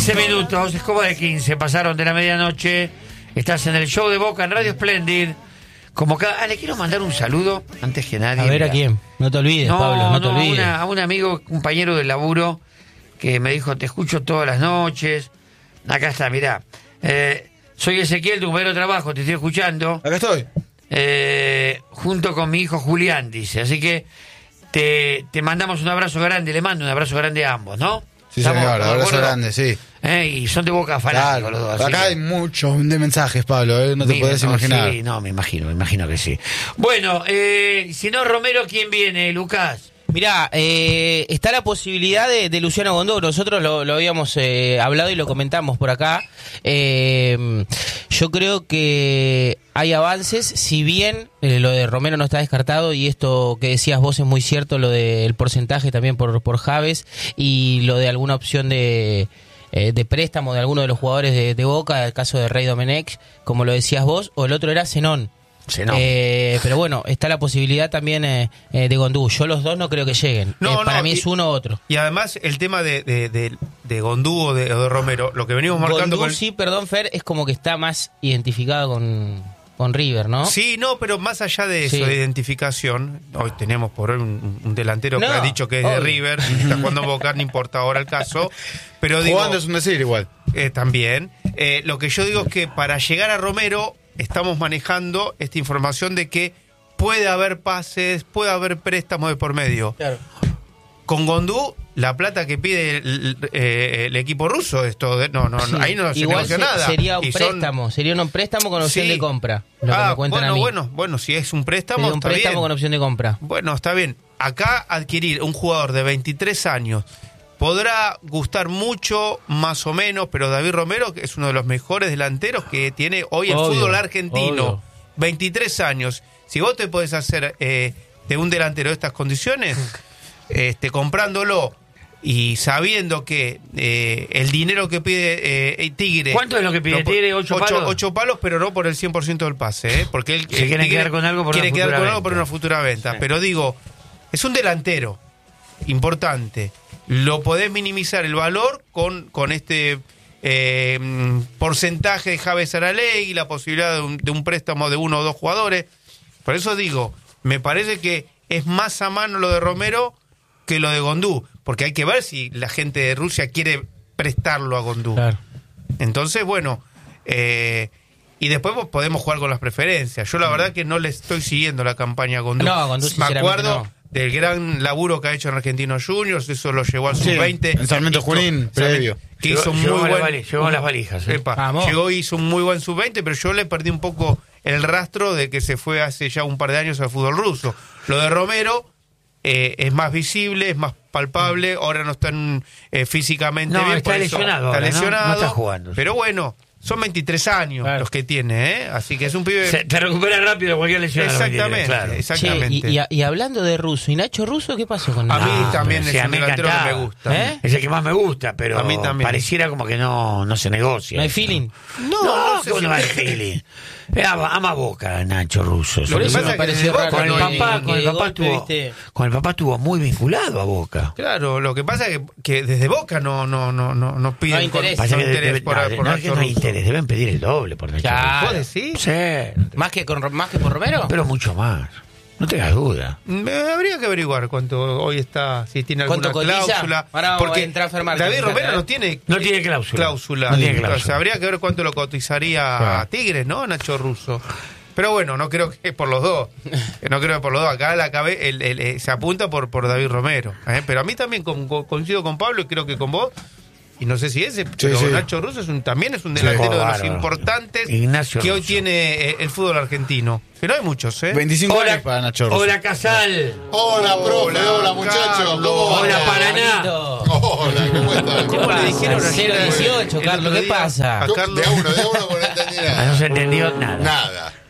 15 minutos, Escoba de 15, pasaron de la medianoche. Estás en el show de Boca en Radio Splendid. Como cada... le quiero mandar un saludo, antes que nadie. A ver, ¿a quién? No te olvides, Pablo, no te olvides. A un amigo, compañero de laburo, que me dijo, te escucho todas las noches. Acá está, mirá. Soy Ezequiel, tu compañero de trabajo, te estoy escuchando. Acá estoy. Junto con mi hijo Julián, dice. Así que te mandamos un abrazo grande, le mando un abrazo grande a ambos, ¿no? Sí, señor, abrazo grande, sí. Y son de Boca fanáticos, claro, los dos. Acá hay muchos de mensajes, Pablo, no te podés imaginar. Sí, no, me imagino que sí. Bueno, si no Romero, ¿quién viene, Lucas? Mirá, está la posibilidad de Luciano Gondú. Nosotros lo habíamos hablado y lo comentamos por acá. Yo creo que hay avances, si bien lo de Romero no está descartado, y esto que decías vos es muy cierto, lo del porcentaje también por Javes, y lo de alguna opción de préstamo de alguno de los jugadores de Boca, el caso de Rey Domenech, como lo decías vos, o el otro era Zenón. Pero bueno, está la posibilidad también de Gondú. Yo los dos no creo que lleguen. Para mí es uno u otro. Y además el tema de Gondú o de Romero, lo que venimos marcando Gondú, sí, perdón, Fer, es como que está más identificado con River, ¿no? Sí, no, pero más allá de eso, de identificación, hoy tenemos por hoy un delantero que ha dicho que es de River, está jugando en Boca, no importa ahora el caso. Pero jugando es un decir igual. También. Lo que yo digo es que para llegar a Romero estamos manejando esta información de que puede haber pases, puede haber préstamos de por medio. Claro. Con Gondú, la plata que pide el equipo ruso, ahí no se negocia nada. Sería un préstamo con opción de compra. Bueno, si es un préstamo, sería un préstamo con opción de compra. Bueno, está bien. Acá adquirir un jugador de 23 años podrá gustar mucho, más o menos, pero David Romero, que es uno de los mejores delanteros que tiene hoy el fútbol argentino. Obvio. 23 años. Si vos te podés hacer de un delantero de estas condiciones, comprándolo y sabiendo que el dinero que pide Tigre... ¿Cuánto es lo que pide Tigre? ¿8 palos? 8 palos, pero no por el 100% del pase, porque él quiere quedar con algo por una futura venta. Sí. Pero digo, es un delantero importante. Lo podés minimizar el valor con este porcentaje de Javes Aralegui, la posibilidad de un préstamo de 1 o 2 jugadores. Por eso digo, me parece que es más a mano lo de Romero que lo de Gondú, porque hay que ver si la gente de Rusia quiere prestarlo a Gondú. Claro. Entonces, bueno, y después podemos jugar con las preferencias. Yo la verdad que no le estoy siguiendo la campaña a Gondú. No, Gondú me acuerdo del gran laburo que ha hecho en Argentinos Juniors, eso lo llevó al sub-20. En Sarmiento Junín, previo. Que hizo llegó las valijas. Llegó y hizo un muy buen sub-20, pero yo le perdí un poco el rastro de que se fue hace ya un par de años al fútbol ruso. Lo de Romero es más visible, es más palpable, ahora no están físicamente bien. Está lesionado. Está lesionado, no está jugando. Pero bueno, son 23 años los que tiene, así que es un pibe... Te recupera rápido cualquier lesión. Exactamente. Y hablando de Russo, ¿y Nacho Russo qué pasó con Nacho? A mí también es un delantero que me gusta. Es el que más me gusta, pero a mí también. Pareciera como que no se negocia. ¿No hay feeling? No sé si no hay feeling. Ama Boca, Nacho Russo. Por eso me pareció raro. Con el papá estuvo muy vinculado a Boca. Claro, lo que pasa es que desde Boca no piden interés. por Nacho Russo. Deben pedir el doble por Nacho Russo. ¿Puedes decir? Sí. ¿Más que por Romero? Pero mucho más. No tengas duda. Habría que averiguar cuánto hoy está, si tiene alguna cláusula. Porque David Romero no tiene cláusula. O sea, habría que ver cuánto lo cotizaría a Tigres, ¿no? Nacho Russo. Pero bueno, no creo que por los dos. Acá se apunta por David Romero. Pero a mí también coincido con Pablo y creo que con vos. Y no sé si pero Nacho Russo también es un delantero de los importantes Ignacio que hoy Russo tiene el fútbol argentino. Que no hay muchos, 25 años para Nacho Russo. Hola, Casal. Hola, profe. Hola, muchachos. Hola, Paraná. Hola, ¿cómo están? ¿Cómo le dijeron? 018, Carlos, ¿qué pasa? De uno, porque no entendí nada. No se entendió nada. Nada.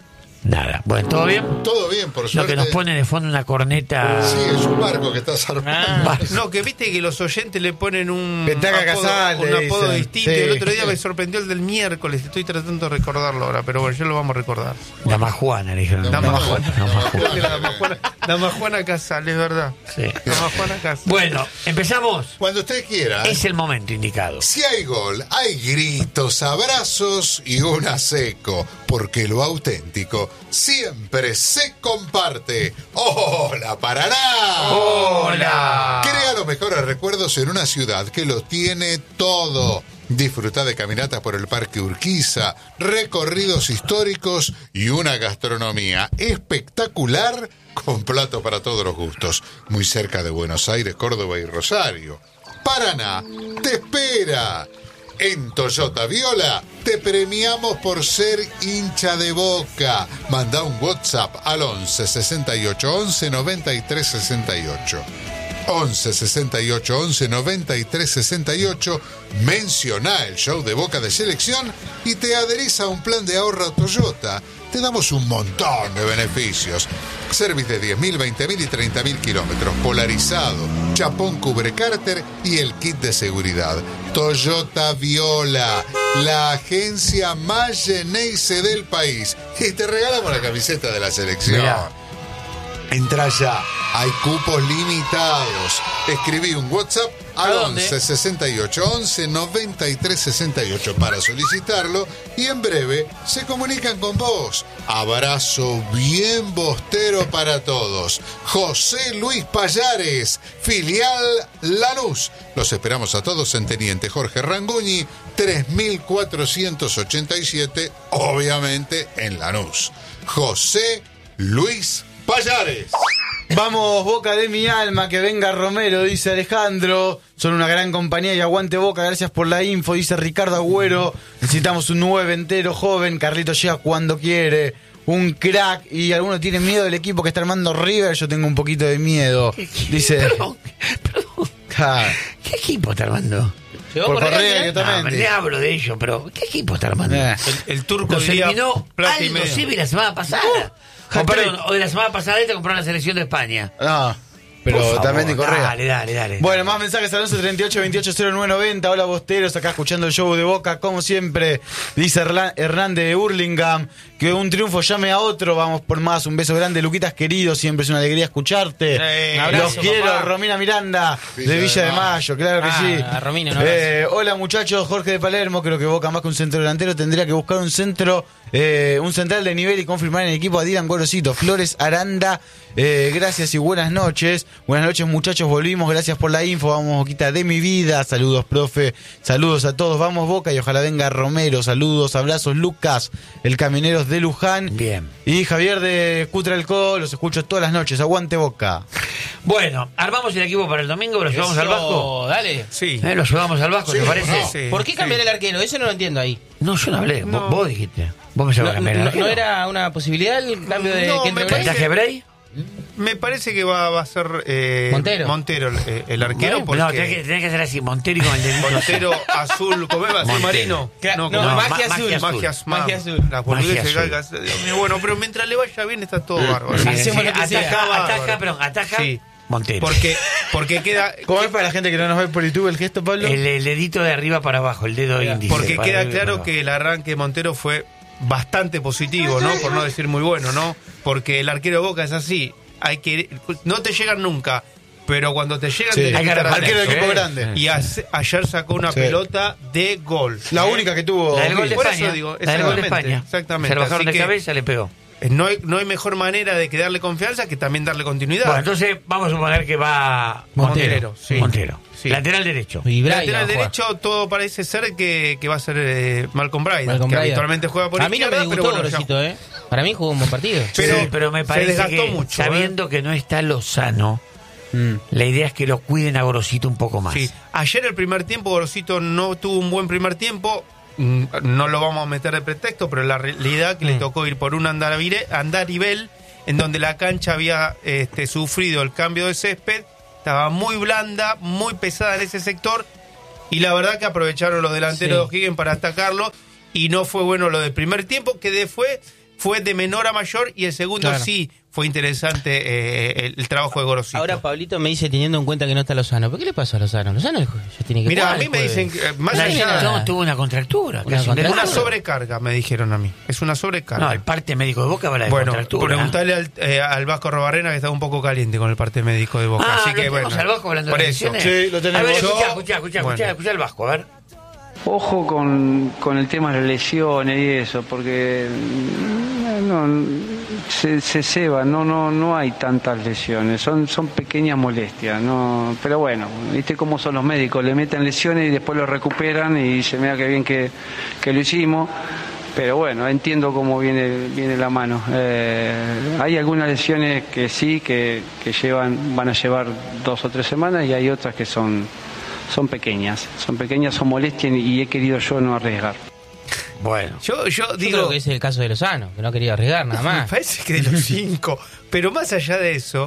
Nada. Bueno, ¿todo bien? Todo bien, por Lo suerte. que nos pone de fondo una corneta. Sí, es un barco que estás armando. No, que viste que los oyentes le ponen un Petaca Casal, un le apodo dicen. distinto. Sí. El otro día me sorprendió el del miércoles. Estoy tratando de recordarlo ahora, pero bueno, ya lo vamos a recordar. La Majuana, le dijeron. Dama Juana. Juana. Creo que Dama Juana Casal, es verdad. Sí. Dama Juana Casal. Bueno, empezamos. Cuando usted quiera. Es el momento indicado. Si hay gol, hay gritos, abrazos y un aseco, porque lo auténtico siempre se comparte. ¡Hola, Paraná! ¡Hola! Crea los mejores recuerdos en una ciudad que lo tiene todo. Disfruta de caminatas por el Parque Urquiza, recorridos históricos y una gastronomía espectacular con platos para todos los gustos. Muy cerca de Buenos Aires, Córdoba y Rosario. Paraná te espera. En Toyota Viola te premiamos por ser hincha de Boca. Manda un WhatsApp al 11 68 11 93 68. 11 68 11 93 68. Menciona el show de Boca de Selección y te adherís a un plan de ahorro Toyota. Te damos un montón de beneficios. Service de 10.000, 20.000 y 30.000 kilómetros. Polarizado, chapón cubre cárter y el kit de seguridad. Toyota Viola, la agencia más Geneise del país. Y te regalamos la camiseta de la selección. Mirá. Entra ya, hay cupos limitados. Escribí un WhatsApp al 11 68 11 93 68 para solicitarlo y en breve se comunican con vos. Abrazo bien bostero para todos. José Luis Payares, filial Lanús. Los esperamos a todos en Teniente Jorge Ranguñi, 3487, obviamente en Lanús. José Luis Payares. Vamos, Boca de mi alma, que venga Romero, dice Alejandro. Son una gran compañía y aguante Boca, gracias por la info, dice Ricardo Agüero. Necesitamos un 9 entero, joven. Carlito llega cuando quiere. Un crack. Y algunos tienen miedo del equipo que está armando River. Yo tengo un poquito de miedo. Dice. Perdón. Ja, ¿Qué equipo está armando? Llegó por Correa, Correa, ¿eh? yo también. No, le hablo de ellos, pero ¿qué equipo está armando? El turco Los diría eliminó plata y Aldo media. Civi la semana pasada. Perdón, o de la semana pasada esta compraron la selección de España. No, pero Por favor, también de Correa. Dale. Bueno, más mensajes al 11 38 28 0990. Hola, Bosteros, acá escuchando el show de Boca, como siempre. Dice Hernán de Hurlingham, que un triunfo llame a otro. Vamos por más. Un beso grande, Luquitas querido. Siempre es una alegría escucharte. Un abrazo, Los quiero, papá. Romina Miranda, de Villa de Mayo, claro que sí. A Romina, un abrazo. Hola, muchachos, Jorge de Palermo. Creo que Boca, más que un centro delantero, tendría que buscar un central de nivel y confirmar en el equipo a Dylan Gorosito. Flores Aranda, gracias y buenas noches. Buenas noches, muchachos. Volvimos, gracias por la info. Vamos, Boquita de mi vida. Saludos, profe. Saludos a todos. Vamos, Boca, y ojalá venga Romero. Saludos, abrazos, Lucas, el Camineros de Luján. Bien. Y Javier de Cutra Alcohol. Los escucho todas las noches. Aguante, Boca. Bueno, armamos el equipo para el domingo, lo llevamos al Vasco. Dale. Sí. Lo llevamos al Vasco, ¿te parece? no. Sí, ¿Por qué sí. cambiar el arquero? Eso no lo entiendo ahí. No, yo no hablé. No. Vos dijiste. Vos me llevas a cambiar el arquero. ¿No era una posibilidad el cambio de No, que me entre parece- ¿Traje Bray? Me parece que va a ser Montero. el arquero. Bueno, porque No, tenés que hacer así, Montero y con el dedito. Montero azul, ¿cómo es? Azul Montero. marino. No, como- magia azul. Magia azul. Las boludeces Magia galgas. Dios mío, bueno, pero mientras le vaya bien está todo bárbaro. Sí, Hacemos lo que sea. Ataja, Sí. Montero. Porque queda ¿Cómo es para la gente que no nos ve por YouTube el gesto, Pablo? El dedito de arriba para abajo, el dedo índice. porque para queda arriba y para claro abajo. que el arranque de Montero fue bastante positivo, ¿no? Por no decir muy bueno, ¿no? Porque el arquero de Boca es así, no te llegan nunca, pero cuando te llegan Sí. tenés Hay que que estar Arquero de atento. equipo grande. Y ayer sacó una Sí. pelota de gol. La única que tuvo. La del gol de Por eso España. digo, La del gol de exactamente, España. exactamente. Se lo bajaron Así de que- cabeza, le pegó. No hay mejor manera de que darle confianza que también darle continuidad. Bueno, entonces vamos a suponer que va Montero, sí. Montero. Sí. Lateral derecho. Y Bray Lateral va a jugar. derecho, todo parece ser que va a ser Malcolm Bryan, Malcolm que Bryan. habitualmente juega por A mí no me izquierda, disgustó pero bueno, ya- Gorosito, ¿eh? Para mí jugó un buen partido. Pero me se parece desgastó que mucho, sabiendo que no está Lozano, Mm. la idea es que lo cuiden a Gorosito un poco más. Sí. Ayer el primer tiempo, Gorosito no tuvo un buen primer tiempo. No lo vamos a meter de pretexto, pero la realidad que le tocó ir por un andarivel en donde la cancha había sufrido el cambio de césped. Estaba muy blanda, muy pesada en ese sector. Y la verdad que aprovecharon los delanteros de O'Higgins para atacarlo. Y no fue bueno lo del primer tiempo, que fue fue de menor a mayor y el segundo Claro. sí fue interesante el trabajo de Gorosito. Ahora Pablito me dice, teniendo en cuenta que no está Lozano, ¿por qué le pasó a Lozano? Lozano ya tiene que Mira, jugar a mí el me jueves. dicen que más No, allá No, tuvo una contractura. Una casi contractura. una sobrecarga, me dijeron a mí. Es una sobrecarga. No, el parte médico de Boca habla de Bueno, contractura. preguntale al Vasco Robarrena que está un poco caliente con el parte médico de Boca. Así ¿lo que tenemos bueno. al Vasco hablando por de eso. lesiones? Sí, lo tenemos. A ver, Yo- escuchá al Vasco, a ver. Ojo con el tema de las lesiones y eso, porque se ceba, no hay tantas lesiones, son pequeñas molestias, no, pero bueno, viste cómo son los médicos, le meten lesiones y después lo recuperan y dicen, mira qué bien que lo hicimos. Pero bueno, entiendo cómo viene la mano. Hay algunas lesiones que sí, que van a llevar 2 o 3 semanas y hay otras que son pequeñas, son molestias y he querido yo no arriesgar. Bueno. Yo Yo digo, creo que ese es el caso de Lozano, que no quería arriesgar nada me más. parece que de los 5, pero más allá de eso,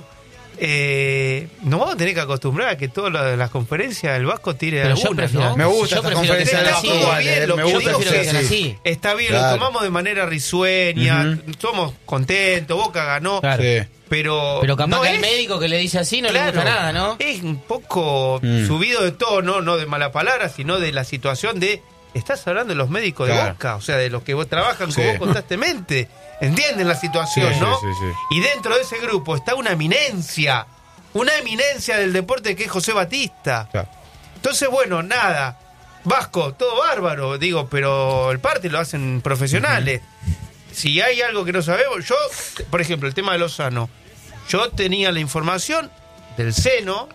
nos vamos a tener que acostumbrar a que todas las conferencias del Vasco tire Pero yo alguna, prefiero- ¿no? Me gusta Yo esta prefiero conferencia que de sea la así. Vasco igual, Bien, lo me que gusta digo que prefiero sea que sea así. así. Está bien, Claro. lo tomamos de manera risueña, somos contentos, Boca ganó, Claro. Sí. pero Capaz no que es, el médico que le dice así no le claro, gusta nada, ¿no? es un poco subido de tono, no de mala palabra, sino de la situación de, estás hablando de los médicos de Claro. Boca, o sea, de los que vos trabajan Sí. con vos constantemente, entienden la situación, Sí, ¿no? sí, sí, sí. Y dentro de ese grupo está una eminencia del deporte que es José Batista. Claro. Entonces, bueno, nada, Vasco, todo bárbaro, digo, pero el parte lo hacen profesionales. Si hay algo que no sabemos, yo, por ejemplo, el tema de Lozano, yo tenía la información del seno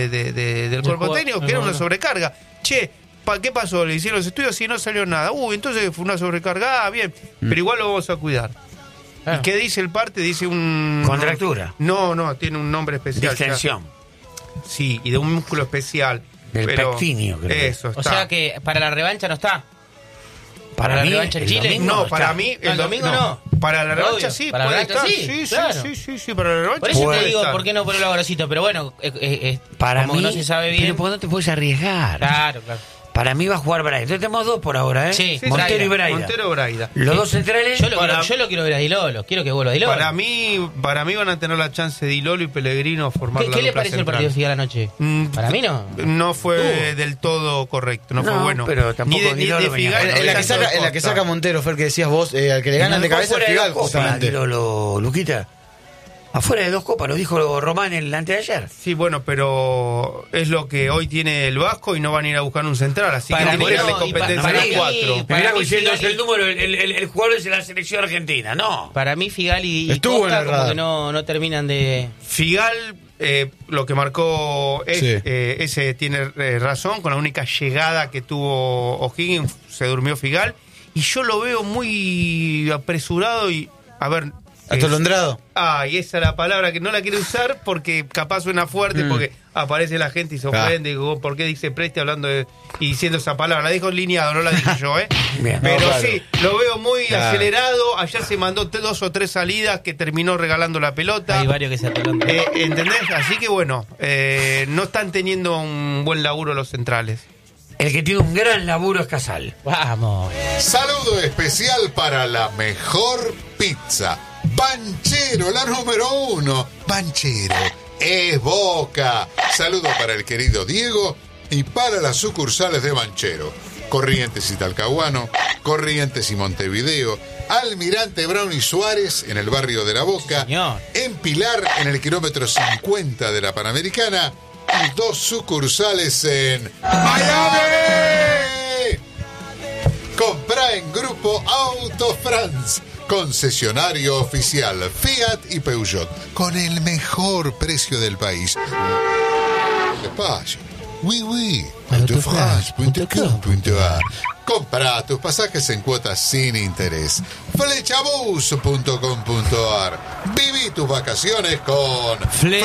del cuerpo jugador, técnico, que del era una jugador. sobrecarga. Che, ¿qué pasó? Le hicieron los estudios y no salió nada. Entonces fue una sobrecarga, bien, pero igual lo vamos a cuidar. Claro. ¿Y qué dice el parte? Dice un... Contractura. No, tiene un nombre especial. Distensión. Sí, y de un músculo especial. Del pero pectíneo, creo. Eso, está. O sea que para la revancha no está. Para la mí, revancha en el Chile. domingo No, está. para mí... el domingo no. Para la revancha Obvio, sí, para la puede revancha estar. sí, Sí, claro. sí, para la revancha Por eso puede te digo, estar. ¿por qué no ponerlo a Gorosito? Pero bueno, Para como mí, no se sabe bien. pero porque no te puedes arriesgar. Claro. Para mí va a jugar Braida. Entonces tenemos 2 por ahora, ¿eh? Sí, Montero y Braida. Montero Braida. Los 2 centrales. Yo lo quiero ver a Dilolo, quiero que vuelva a Dilolo. Para mí van a tener la chance de Dilolo y Pellegrino a formar la ¿Qué le dupla pareció el central. partido de Figal anoche? Para mí no. No fue del todo correcto, no fue No, bueno. pero tampoco ni de Dilolo venía Figal, jugando En la que Costa. saca, Montero, fue el que decías vos, al que le ganan de cabeza al Figal, justamente. Luquita. Afuera de 2 copas, lo dijo Román el anteayer. Sí, bueno, pero es lo que hoy tiene el Vasco y no van a ir a buscar un central, así Para que mí tiene que darle no, y competencia para a mí- las 4. para Mirá mí diciendo Figal- es el número, el jugador es de la selección argentina, no. Para mí Figal y Estuvo Costa en el como radar. que no terminan de... Figal, lo que marcó es, Sí. ese tiene razón, con la única llegada que tuvo O'Higgins se durmió Figal, y yo lo veo muy apresurado y, a ver... Atolondrado. Y esa es la palabra que no la quiere usar porque capaz suena fuerte, porque aparece la gente y se ofende, y digo, ¿por qué dice Presti hablando y diciendo esa palabra? La dijo lineado, no la dije yo, ¿eh? Bien. Pero No, claro. sí, lo veo muy Claro. acelerado. Ayer se mandó 2 o 3 salidas que terminó regalando la pelota. Hay varios que se atolan. ¿Entendés? Así que bueno, no están teniendo un buen laburo los centrales. El que tiene un gran laburo es Casal. Vamos. Saludo especial para la mejor pizza. Banchero, la número 1. Banchero, es Boca. Saludo para el querido Diego y para las sucursales de Banchero. Corrientes y Talcahuano, Corrientes y Montevideo, Almirante Brown y Suárez en el barrio de La Boca, Señor. en Pilar en el kilómetro 50 de la Panamericana y 2 sucursales en Miami. Comprá en Grupo Auto France, concesionario oficial Fiat y Peugeot, con el mejor precio del país. Despacio. Oui. Autofrance.com.ar. Comprá tus pasajes en cuotas sin interés. Flechabus.com.ar. Viví tus vacaciones con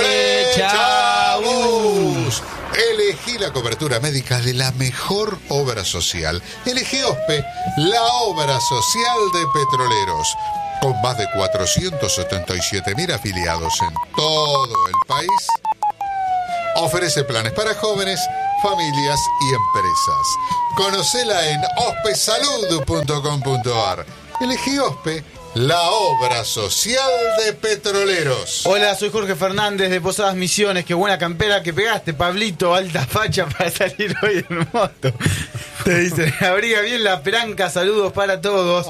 Flechabus. Elegí la cobertura médica de la mejor obra social. Elegí OSPE, la obra social de petroleros. Con más de 477.000 afiliados en todo el país, ofrece planes para jóvenes, familias y empresas. Conocela en ospesalud.com.ar. Elegí OSPE, la obra social de Petroleros. Hola, soy Jorge Fernández de Posadas Misiones. Qué buena campera que pegaste, Pablito. Alta facha para salir hoy en moto. Te dice, abriga bien la peranca. Saludos para todos.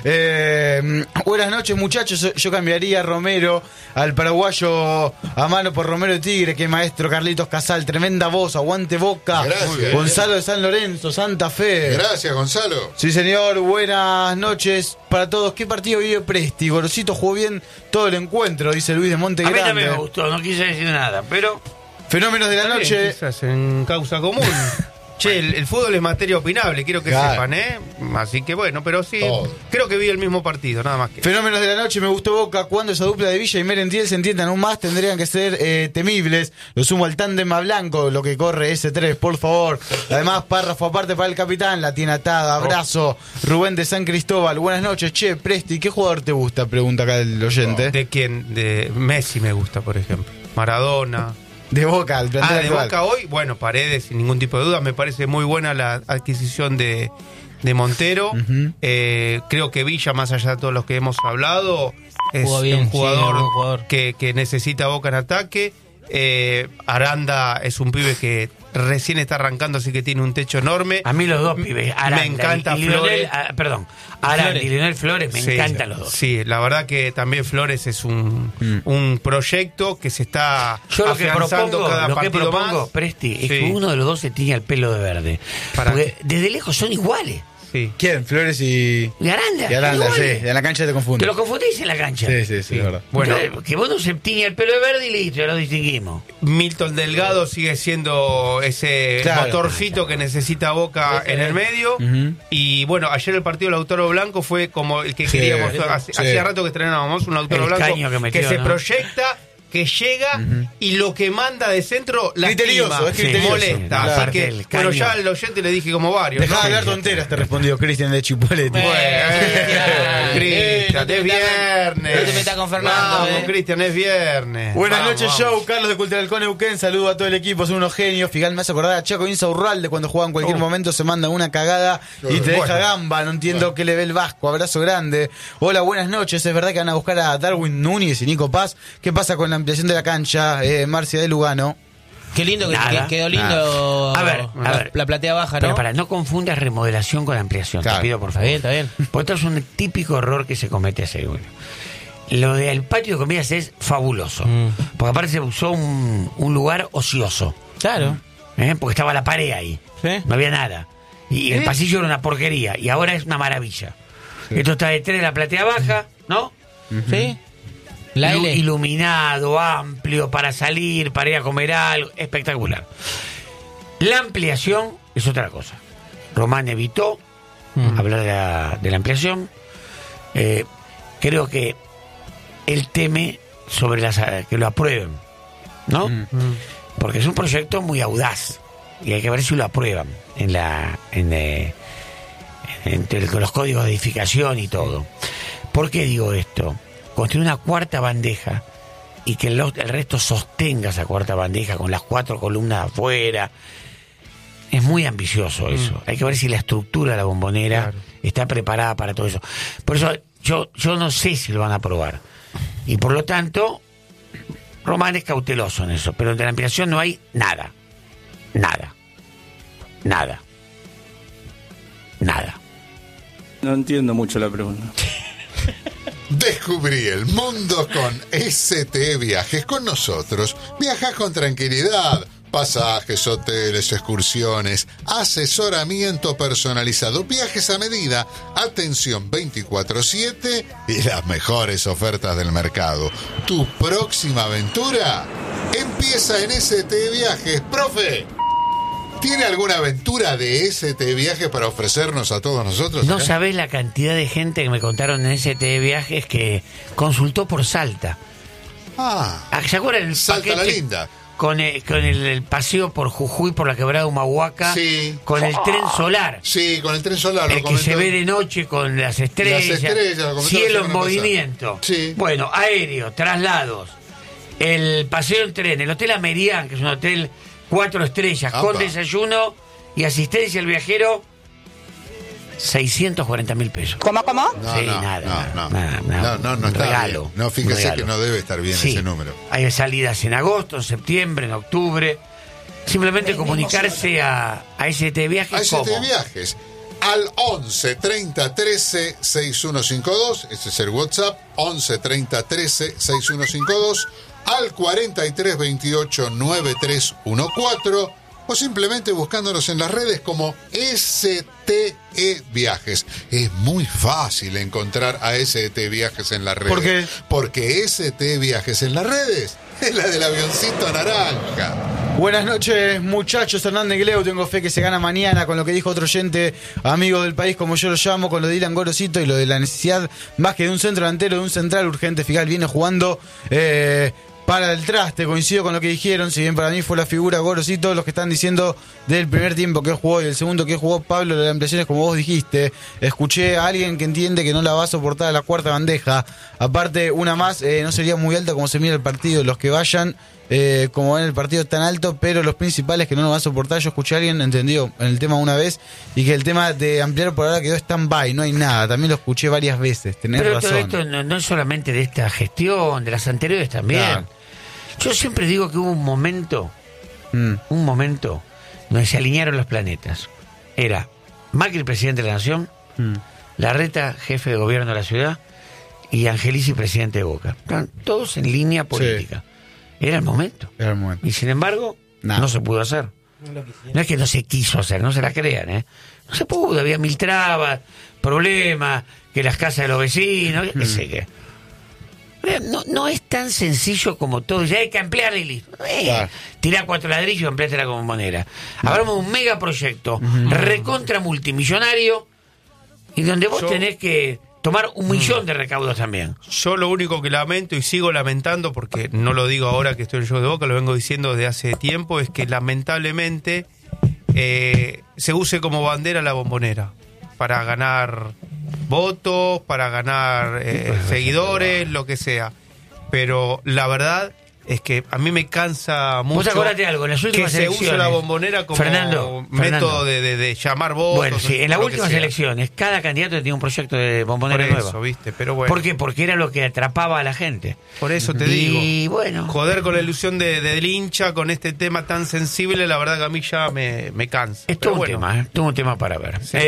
Buenas noches, muchachos. Yo cambiaría a Romero, al paraguayo a mano por Romero de Tigre. Qué maestro, Carlitos Casal. Tremenda voz. Aguante Boca. Gracias. Gonzalo de San Lorenzo, Santa Fe. Gracias, Gonzalo. Sí, señor. Buenas noches para todos. ¿Qué partido vive Presti? Gorosito jugó bien todo el encuentro, dice Luis de Monte A mí Grande. también me gustó, no quise decir nada, pero... Fenómenos de la noche. Quizás en causa común. Che, el fútbol es materia opinable, quiero que Claro. sepan, ¿eh? Así que bueno, pero sí, Todo. creo que vi el mismo partido, nada más que. Fenómenos de la noche, me gustó Boca. Cuando esa dupla de Villa y Merentiel se entiendan aún más, tendrían que ser temibles. Lo sumo al tándem a Blanco, lo que corre S3, por favor. Además, párrafo aparte para el capitán, la tiene atada. Abrazo. Rubén de San Cristóbal. Buenas noches, che, Presti, ¿qué jugador te gusta? Pregunta acá el oyente. ¿De quién? De Messi me gusta, por ejemplo. Maradona. De Boca, el plantel De actual. Boca hoy, bueno, Paredes, sin ningún tipo de duda. Me parece muy buena la adquisición de Montero. Creo que Villa, más allá de todos los que hemos hablado, es Jugó bien, un sí, jugador, buen jugador. que necesita Boca en ataque. Aranda es un pibe que recién está arrancando, así que tiene un techo enorme. A mí los dos pibes, Aranda me encanta y Lionel, Flores. Aranda Flores. y Lionel Flores, me Sí, encantan los dos. Sí, la verdad que también Flores es un proyecto que se está Yo lo que afianzando propongo, cada lo que partido propongo, más. Presti, es Sí. que uno de los dos se tiña el pelo de verde. ¿Para Porque desde lejos son iguales. Sí. ¿Quién? Flores y Y Aranda, sí. iguales. En la cancha te Te confundo. lo confundís en la cancha. Sí, es verdad. Bueno. Que vos no se tiña el pelo de verde y listo, ya lo distinguimos. Milton Delgado sigue siendo ese Claro. motorcito que necesita Boca en el medio. Y bueno, ayer el partido de Lautaro Blanco fue como el que Sí, queríamos. sí. Hacía rato que estrenábamos un Lautaro El Blanco caño que metió, se ¿no? proyecta, que llega y lo que manda de centro Criterioso, lastima, es criterioso. molesta. Claro. Así Aparte que, el bueno, caño. ya al oyente le dije como varios. Dejá ¿no? de hablar tonteras, te respondió Cristian de Chipoletti. Cristian, no te es viernes. no te metas con Fernando, Vamos, Cristian, es viernes. Buenas Vamos, noches, vamos. Joe. Carlos de Cultural Neuquén. Saludo a todo el equipo, son unos genios. Figal me hace acordar a Chaco Insaurralde cuando juega en cualquier momento, se manda una cagada y te deja gamba. No entiendo qué le ve el Vasco. Abrazo grande. Hola, buenas noches. Es verdad que van a buscar a Darwin Núñez y Nico Paz. ¿Qué pasa con la ampliación de la cancha? Marcia de Lugano. Qué lindo que Nada. quedó lindo. A ver, la platea baja, Pero ¿no? no confundas remodelación con ampliación, Claro. te pido por Está favor. bien, está bien. Porque esto es un típico error que se comete hace bueno. Lo del patio de comidas es fabuloso. Porque aparte se usó un lugar ocioso. Claro. Porque estaba la pared ahí. Sí. No había nada. Y el pasillo era una porquería. Y ahora es una maravilla. Esto está detrás de la platea baja, ¿no? Sí. La L. Iluminado, amplio, para salir, para ir a comer algo. Espectacular. La ampliación es otra cosa. Román evitó hablar de la ampliación. Creo que él teme sobre que lo aprueben, ¿no? Porque es un proyecto muy audaz y hay que ver si lo aprueban con los códigos de edificación y todo. ¿Por qué digo esto? Construir una cuarta bandeja y que el resto sostenga esa cuarta bandeja con las 4 columnas afuera. Es muy ambicioso eso. Hay que ver si la estructura de la Bombonera está preparada para todo eso. Por eso yo no sé si lo van a aprobar. Y por lo tanto, Román es cauteloso en eso. Pero de la ampliación no hay nada. Nada. Nada. Nada. No entiendo mucho la pregunta. Descubrí el mundo con ST Viajes. Con nosotros viajas con tranquilidad. Pasajes, hoteles, excursiones, asesoramiento personalizado, viajes a medida, atención 24/7 y las mejores ofertas del mercado. Tu próxima aventura empieza en ST Viajes. Profe, ¿tiene alguna aventura de ST Viajes para ofrecernos a todos nosotros? No acá? sabés la cantidad de gente que me contaron en ST Viajes que consultó por Salta. ¿Se acuerdan el Salta paquete la Linda. con el paseo por Jujuy, por la quebrada Humahuaca, Sí. con el tren solar? Sí, con el tren solar. El que se ve de noche con las estrellas, Las estrellas, lo comentaba cielo la en semana movimiento. pasada. Sí. Bueno, aéreo, traslados, el paseo en tren, el Hotel Amerian, que es un hotel 4 estrellas, Apa. con desayuno y asistencia al viajero 640.000 pesos. ¿Cómo? No, Sí, no, nada, no, nada, no un está regalo. bien. No, fíjese regalo. que no debe estar bien Sí, ese número. hay salidas en agosto, en septiembre, en octubre. Simplemente comunicarse a ST Viajes. AST Viajes al 11 30 13 6152, ese es el WhatsApp, 11 30 13 6152, al 43 28 9314, o simplemente buscándonos en las redes como STE Viajes. Es muy fácil encontrar a ST Viajes en las redes. ¿Por qué? Porque ST Viajes en las redes es la del avioncito naranja. Buenas noches, muchachos. Hernández Gleu, tengo fe que se gana mañana con lo que dijo otro oyente, amigo del país, como yo lo llamo, con lo de Dylan Gorosito y lo de la necesidad más que de un centro delantero, de un central urgente. Figal viene jugando para el traste. Coincido con lo que dijeron, si bien para mí fue la figura Gorosito, los que están diciendo del primer tiempo que jugó y el segundo que jugó Pablo, la impresión es como vos dijiste. Escuché a alguien que entiende que no la va a soportar a la cuarta bandeja. Aparte, una más, no sería muy alta como se mira el partido. Los que vayan, como ven el partido tan alto, pero los principales que no lo van a soportar. Yo escuché a alguien entendido en el tema una vez y que el tema de ampliar por ahora quedó stand-by, no hay nada. También lo escuché varias veces, tenés Pero razón. todo esto no es solamente de esta gestión, de las anteriores también. Claro. Yo siempre digo que hubo un momento donde se alinearon los planetas. Era Macri, presidente de la Nación, Larreta, jefe de gobierno de la ciudad, y Angelici, presidente de Boca. Estaban todos en línea política. Era el momento. Era el momento. Y sin embargo, no se pudo hacer. No es que no se quiso hacer, no se la crean, ¿eh? No se pudo, había mil trabas, problemas, que las casas de los vecinos, qué sé qué. No es tan sencillo como todo. Ya hay que ampliarla y listo. Claro. Tirá 4 ladrillos y ampliátela como moneda. Hablamos de un megaproyecto recontra multimillonario y donde vos tenés que tomar 1 millón de recaudos también. Yo lo único que lamento y sigo lamentando, porque no lo digo ahora que estoy en el show de Boca, lo vengo diciendo desde hace tiempo, es que lamentablemente se use como bandera la Bombonera para ganar votos, para ganar seguidores, lo que sea. Pero la verdad es que a mí me cansa mucho. Vos acordate algo, en las últimas que se elecciones, use la Bombonera como Fernando, método de llamar votos. Bueno, sí, en las lo que últimas sea. elecciones, cada candidato tenía un proyecto de Bombonera Por eso, nueva. ¿viste? Pero bueno. ¿Por qué? Porque era lo que atrapaba a la gente. Por eso te digo. Y bueno. Joder con la ilusión del hincha, con este tema tan sensible, la verdad que a mí ya me cansa. Es Pero todo bueno. un tema para ver. Sí.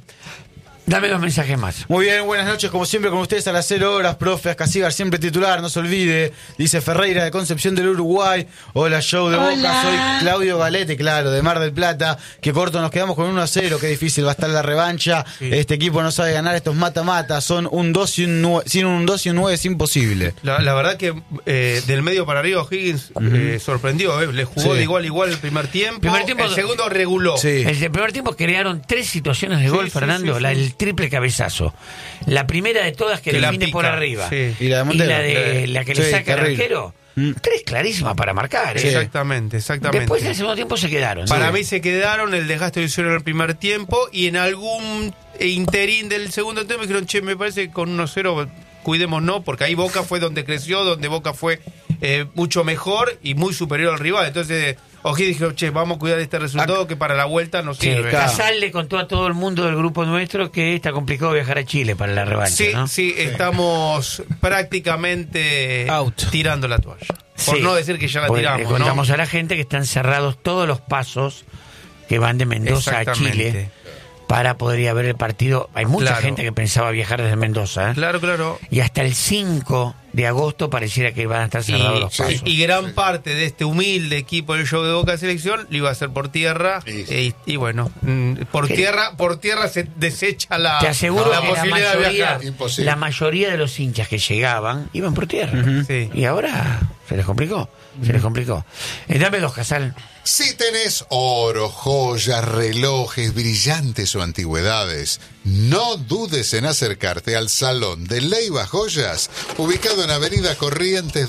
Dame 2 mensajes más. Muy bien, buenas noches, como siempre con ustedes a las 0 horas, profe Ascasíbar, siempre titular, no se olvide, dice Ferreira de Concepción del Uruguay. Hola, show de Boca, soy Claudio Galete, claro, de Mar del Plata. Que corto, nos quedamos con 1-0, qué difícil va a estar la revancha. Sí. Este equipo no sabe ganar, estos mata-mata, son un 2 y un 9, sin un 2 y un 9 es imposible. La verdad que del medio para arriba Higgins sorprendió, le jugó Sí. de igual a igual el primer tiempo, El segundo reguló. Sí. El primer tiempo crearon 3 situaciones de gol, Sí, Fernando. sí. El triple cabezazo. La primera de todas que Que la define pica, por arriba. sí. Y la de Montero. La que le Sí, saca el terrible. arquero. 3 clarísimas para marcar. Sí. Exactamente. Después en el segundo tiempo se quedaron. Para Sí. mí se quedaron, el desgaste lo hicieron en el primer tiempo y en algún interín del segundo tiempo dijeron, che, me parece que con 1-0 cuidémonos, porque ahí Boca fue donde creció, donde Boca fue mucho mejor y muy superior al rival. Entonces, O'Higgins dijo, che, vamos a cuidar este resultado que para la vuelta nos Sí, sirve. Casal le contó a todo el mundo del grupo nuestro que está complicado viajar a Chile para la revancha, Sí, ¿no? sí, estamos prácticamente Out. tirando la toalla. Por Sí. no decir que ya la Porque tiramos, le contamos ¿no? a la gente que están cerrados todos los pasos que van de Mendoza a Exactamente. Chile para poder ir a ver el partido. Hay mucha Claro. gente que pensaba viajar desde Mendoza, ¿eh? Claro, claro. Y hasta el 5 de agosto pareciera que van a estar cerrados los pasos. Y gran parte de este humilde equipo del show de Boca Selección lo iba a hacer por tierra. Sí. Y bueno, por ¿Qué? tierra se desecha la, Te aseguro la que la posibilidad de mayoría, viajar. Imposible. la mayoría de los hinchas que llegaban iban por tierra. Sí. Y ahora se les complicó. Se les complicó. Dame 2, Casal. Si tenés oro, joyas, relojes, brillantes o antigüedades, no dudes en acercarte al Salón de Leiva Joyas, ubicado en Avenida Corrientes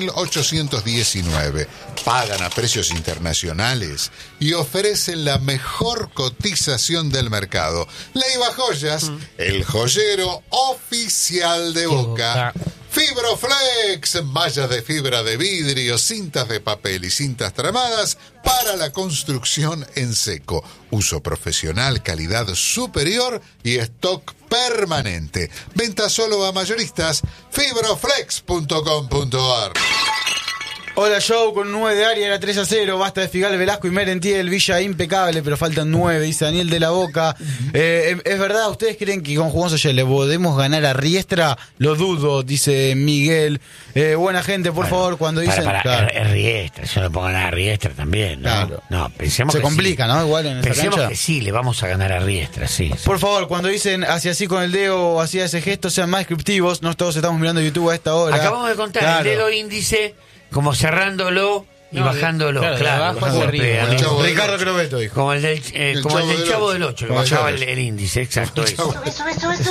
2819. Pagan a precios internacionales y ofrecen la mejor cotización del mercado. Leiva Joyas, el joyero oficial de Boca. Fibroflex, mallas de fibra de vidrio, cintas de papel y cintas tramadas para la construcción en seco. Uso profesional, calidad superior y stock permanente. Venta solo a mayoristas. Fibroflex.com.ar. Hola, show con 9 de área, era 3-0. Basta de Figal, Velasco y Merentiel. Villa impecable, pero faltan 9, dice Daniel de la Boca. ¿Es verdad? ¿Ustedes creen que con Jugoso ayer le podemos ganar a Riestra? Lo dudo, dice Miguel. Buena gente, por favor, cuando dicen. Claro. Es Riestra, yo le pongo ganar a Riestra también, ¿no? Claro. No, pensemos se que complica, sí. ¿no? Igual en esa Pensemos cancha. que sí, le vamos a ganar a Riestra, sí. Por favor, cuando dicen hacia así con el dedo o hacia ese gesto, sean más descriptivos. No todos estamos mirando YouTube a esta hora. Acabamos de contar Claro. el dedo índice como cerrándolo y No, bajándolo. claro, de Claro, abajo hacia arriba. golpea, ¿no? Ricardo Crobeto dijo. Como el del Chavo del 8, que bajaba el índice, exacto eso. Eso.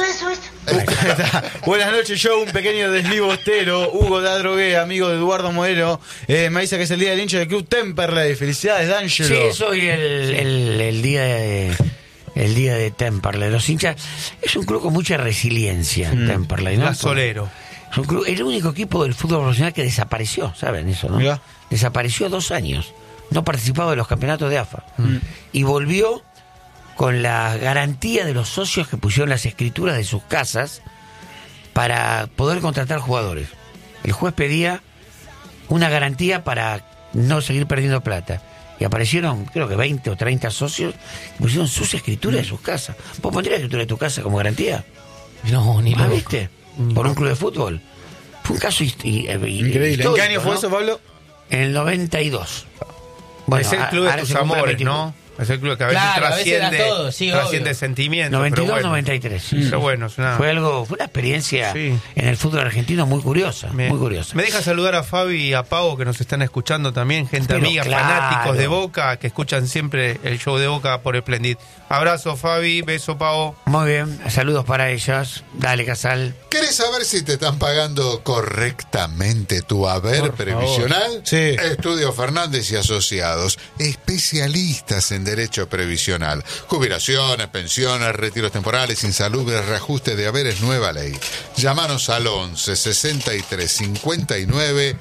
Buenas noches, yo, un pequeño desliz bostero, Hugo da Drogué, amigo de Eduardo Modelo, me dice que es el día del hincha del club Temperley. Felicidades, D'Angelo. Sí, es hoy el día de Temperley. Los hinchas, es un club con mucha resiliencia, Temperley, ¿no? Gasolero. Es un club, el único equipo del fútbol profesional que desapareció, ¿saben eso, no? Mirá. Desapareció 2 años, no participaba de los campeonatos de AFA y volvió con la garantía de los socios que pusieron las escrituras de sus casas para poder contratar jugadores. El juez pedía una garantía para no seguir perdiendo plata. Y aparecieron, creo que 20 o 30 socios que pusieron sus escrituras de sus casas. ¿Vos pondrías la escritura de tu casa como garantía? No, ni ¿Ah, loco. viste? Por un club de fútbol. Fue un caso Increíble. ¿En qué año fue eso, Pablo? En el 92. Es el club de ahora tus se cumple amores, 21. ¿no? Es el club que a veces Claro, a veces da trasciende, todo, sí, trasciende obvio. sentimientos. 92, pero bueno. 93. Sí. Pero bueno, es una... Fue una experiencia Sí. en el fútbol argentino muy curiosa, Me- muy curiosa. Me deja saludar a Fabi y a Pau que nos están escuchando también, gente Pero amiga, claro. fanáticos de Boca que escuchan siempre el show de Boca por Splendid. Abrazo Fabi, beso Pau. Muy bien, saludos para ellos. Dale, Casal. ¿Querés saber si te están pagando correctamente tu haber Por previsional? favor. Sí. Estudio Fernández y Asociados, especialistas en derecho previsional. Jubilaciones, pensiones, retiros temporales, insalubres, reajuste de haberes, nueva ley. Llámanos al 11 63 59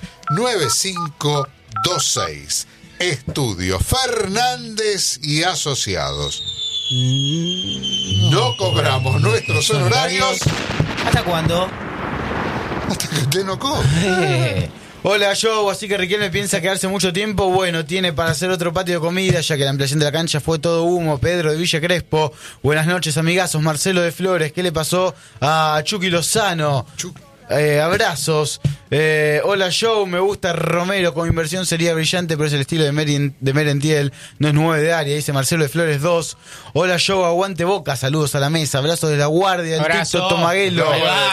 9526. Estudio Fernández y Asociados. No cobramos nuestros honorarios ¿Hasta cuándo? hasta que usted no cobre. Hola, Joe, así que Riquelme piensa quedarse mucho tiempo. Bueno, tiene para hacer otro patio de comida, ya que la ampliación de la cancha fue todo humo. Pedro de Villa Crespo. Buenas noches, amigazos. Marcelo de Flores, ¿qué le pasó a Chucky Lozano? Abrazos. Hola, Joe, me gusta Romero. Como inversión sería brillante, pero es el estilo de Merentiel. No es 9 de área, dice Marcelo de Flores 2. Hola, Joe, aguante Boca. Saludos a la mesa. Abrazos de la guardia del Abrazo. Tito Tomaguelo. Ahí va,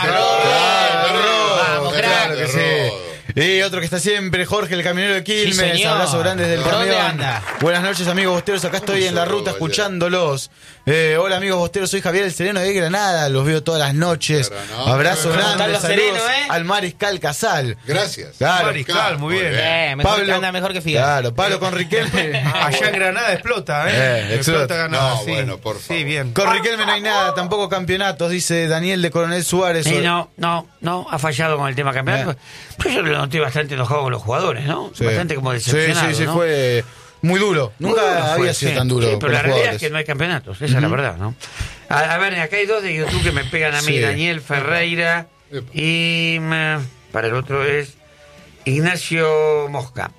Vamos, Claro crack. que sí. Y otro que está siempre, Jorge, el camionero de Quilmes. Sí, señor. Abrazo grande desde el ¿Por dónde camión. anda? Buenas noches, amigos bosteros. Acá estoy en la ruta escuchándolos. Hola, amigos bosteros. Soy Javier el Sereno de Granada. Los veo todas las noches. Granada. Abrazo ¿Cómo grande. están los Saludos serenos, al Mariscal Casal. Gracias. Claro. Mariscal, muy bien. Mejor, anda mejor que Figal. Claro, Pablo con Riquelme. Allá en Granada explota, explota. Explota Granada, No, sí. bueno, por favor. Sí, bien. Con Riquelme no hay nada, tampoco campeonatos, dice Daniel de Coronel Suárez. Sí, no, ha fallado con el tema campeonato. Yo lo noté bastante enojado con los jugadores, ¿no? Sí. Bastante como decepcionado, Sí, ¿no? fue muy duro. Nunca Muy duro había fue, sido sí. tan duro. Sí, con pero la los realidad jugadores. es que no hay campeonatos, esa es la verdad, ¿no? A ver, acá hay dos de YouTube que me pegan a mí, Sí. Daniel Ferreira y para el otro es Ignacio Mosca.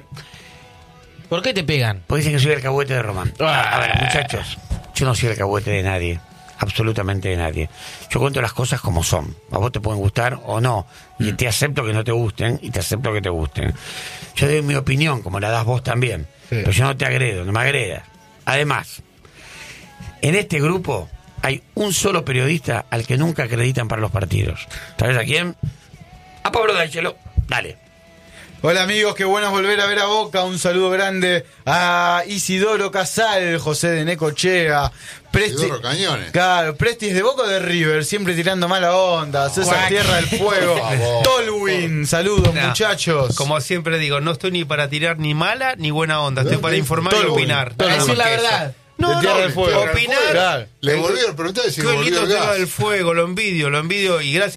¿Por qué te pegan? Pues dicen que soy el alcahuete de Román. A ver, muchachos, yo no soy el alcahuete de nadie. Absolutamente de nadie. Yo cuento las cosas como son. A vos te pueden gustar o no. Y te acepto que no te gusten y te acepto que te gusten. Yo doy mi opinión, como la das vos también. Sí. Pero yo no te agredo, no me agredas. Además, en este grupo hay un solo periodista al que nunca acreditan para los partidos. ¿Sabes a quién? A Pablo D'Angelo. Dale. Hola amigos, qué bueno volver a ver a Boca. Un saludo grande a Isidoro Casal, José de Necochea, Isidoro Cañones. Claro, Presti es de Boca o de River, siempre tirando mala onda. César Tierra del Fuego, Por favor. Tolwin, saludos No, muchachos. Como siempre digo, no estoy ni para tirar ni mala ni buena onda. Estoy para informar y Tolwin. opinar. Para Nada decir más la que eso. verdad. De No, Tierra no, del Fuego. opinar. Claro. Le volvieron a preguntar si Qué volvió lindo el Tierra gas. del Fuego, lo envidio y gracias